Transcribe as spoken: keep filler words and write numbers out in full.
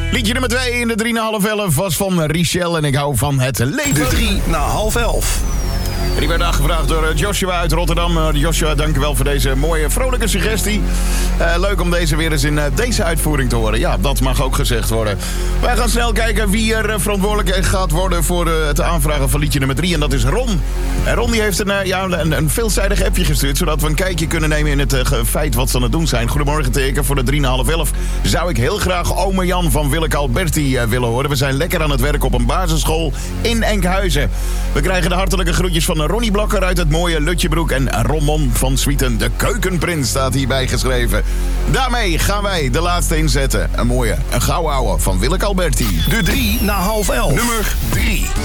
Liedje nummer twee in de drie na half elf was van Richelle en ik hou van het leven. De drie na half elf. Die werd aangevraagd door Joshua uit Rotterdam. Uh, Joshua, dankjewel voor deze mooie, vrolijke suggestie. Uh, leuk om deze weer eens in uh, deze uitvoering te horen. Ja, dat mag ook gezegd worden. Wij gaan snel kijken wie er uh, verantwoordelijk gaat worden voor uh, het aanvragen van liedje nummer drie. En dat is Ron. En Ron die heeft een, uh, ja, een, een veelzijdig appje gestuurd, zodat we een kijkje kunnen nemen in het uh, feit wat ze aan het doen zijn. Goedemorgen teken voor de drie na half elf. Zou ik heel graag ome Jan van Willeke Alberti uh, willen horen. We zijn lekker aan het werk op een basisschool in Enkhuizen. We krijgen de hartelijke groetjes van Ronnie Blokker uit het mooie Lutjebroek. En Romon van Swieten, de keukenprins, staat hierbij geschreven. Daarmee gaan wij de laatste inzetten. Een mooie, een gauw ouwe van Willeke Alberti. De drie na half elf. Nummer drie.